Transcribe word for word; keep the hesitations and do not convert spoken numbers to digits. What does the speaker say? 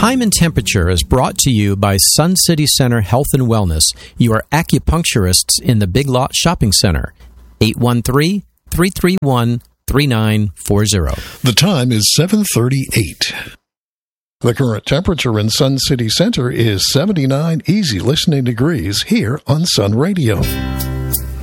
Time and Temperature is brought to you by Sun City Center Health and Wellness, your acupuncturists in the Big Lot Shopping Center. eight one three, three three one, three nine four zero. The time is seven thirty-eight. The current temperature in Sun City Center is seventy-nine easy listening degrees here on Sun Radio.